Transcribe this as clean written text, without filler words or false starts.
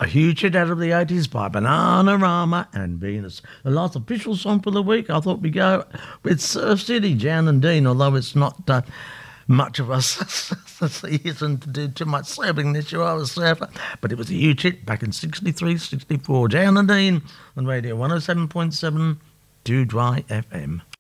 A huge hit out of the 80s by Bananarama and Venus. The last official song for the week, I thought we go with Surf City, Jan and Dean, although it's not much of us season to do too much surfing this year. I was a surfer, but it was a huge hit back in 63, 64. Jan and Dean on Radio 107.7 Do Dry FM.